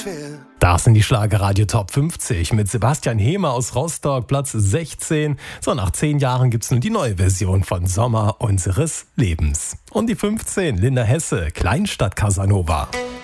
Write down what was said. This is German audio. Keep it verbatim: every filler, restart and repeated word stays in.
schwer. Das sind die Schlagerradio Top fünfzig mit Sebastian Hehmer aus Rostock, Platz sechzehn. So, nach zehn Jahren gibt's nun die neue Version von Sommer unseres Lebens. Und die fünfzehn, Linda Hesse, Kleinstadt Casanova.